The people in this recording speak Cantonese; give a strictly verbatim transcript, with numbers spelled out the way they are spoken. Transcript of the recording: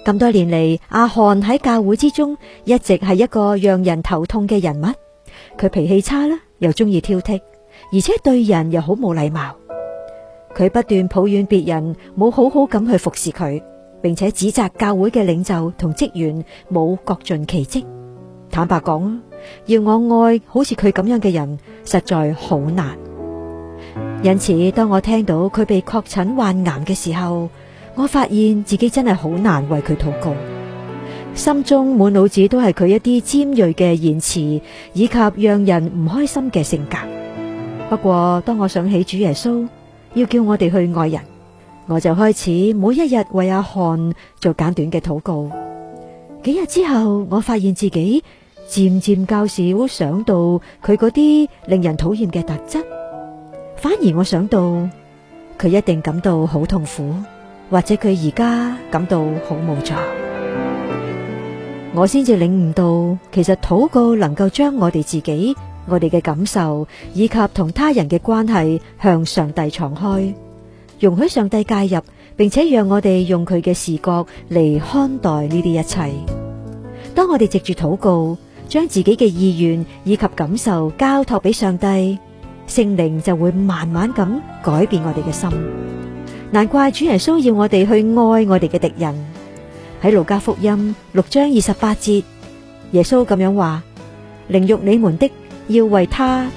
咁多年嚟，阿漢喺教會之中一直係一個讓人頭痛嘅人物。佢脾氣差啦，又中意挑剔，而且對人又好冇禮貌。佢不斷抱怨別人冇好好咁去服侍佢，並且指責教會嘅領袖同職員冇各盡其職。坦白講，要我愛好似佢咁樣嘅人，實在好難。因此，當我聽到佢被確診患癌嘅時候，我發現自己真係好難為佢禱告，心中滿腦子都係佢一啲尖銳嘅言辭，以及讓人唔開心嘅性格。不過，當我想起主耶穌要叫我哋去愛人，我就開始每一日為阿漢做簡短嘅禱告。幾日之後，我發現自己漸漸較少想到佢嗰啲令人討厭嘅特質，反而我想到佢一定感到好痛苦，或者佢而家感到好無助。我先至領悟到，其實禱告能夠將我哋自己、我哋嘅感受以及同他人嘅關係向上帝敞開，容許上帝介入，並且讓我哋用佢嘅視覺嚟看待呢啲一切。當我哋藉住禱告，將自己嘅意願以及感受交託俾上帝，聖靈就會慢慢咁改變我哋嘅心。難怪主耶穌要我哋去愛我哋嘅敵人。喺路加福音六章二十八節，耶穌咁樣話：凌辱你們的，要為他